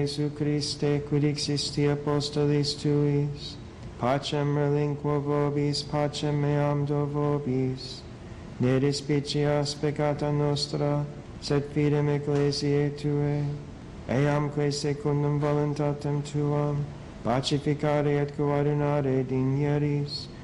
Jesu Christe, quid existi apostolis tuis, pacem relinquo vobis, pacem meam do vobis, ne dispicias peccata nostra, sed fidem ecclesiae Tuae, eamque secundum voluntatem Tuam, pacificare et coadunare digneris,